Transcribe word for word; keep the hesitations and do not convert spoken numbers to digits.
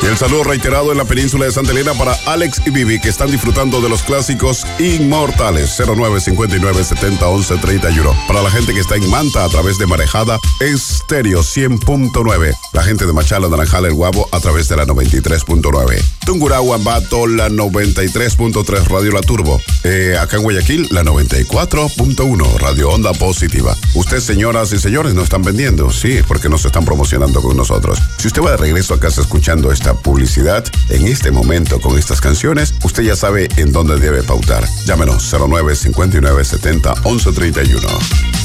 Y el saludo reiterado en la península de Santa Elena para Alex y Vivi, que están disfrutando de los clásicos inmortales. cero nueve cincuenta y nueve setenta once treinta y uno. Para la gente que está en Manta a través de Marejada, Estéreo cien punto nueve. La gente de Machala, Naranjal, El Guabo a través de la noventa y tres punto nueve. Tungurahua, Ambato, la noventa y tres punto tres, Radio La Turbo. Eh, acá en Guayaquil, la noventa y cuatro punto uno, Radio Onda Positiva. Ustedes, señoras y señores, nos están vendiendo, sí, porque nos están promocionando con nosotros. Si usted va de regreso a casa escuchando esta publicidad en este momento con estas canciones, usted ya sabe en dónde debe pautar. Llámenos cero nueve cincuenta y nueve setenta once treinta y uno.